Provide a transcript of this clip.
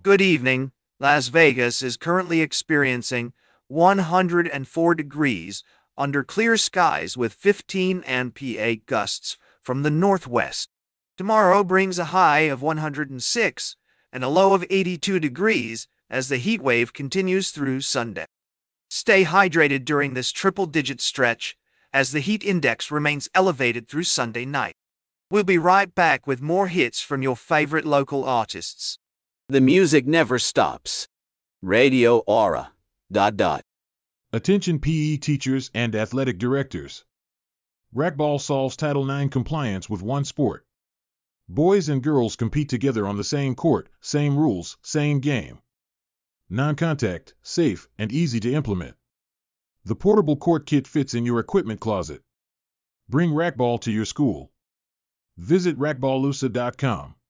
Good evening. Las Vegas is currently experiencing 104 degrees under clear skies with 15 MPa gusts from the northwest. Tomorrow brings a high of 106 and a low of 82 degrees as the heat wave continues through Sunday. Stay hydrated during this triple-digit stretch as the heat index remains elevated through Sunday night. We'll be right back with more hits from your favorite local artists. The music never stops. Radio Aura. ... Attention PE teachers and athletic directors. Racquetball solves Title IX compliance with one sport. Boys and girls compete together on the same court, same rules, same game. Non-contact, safe, and easy to implement. The portable court kit fits in your equipment closet. Bring racquetball to your school. Visit racquetballusa.com.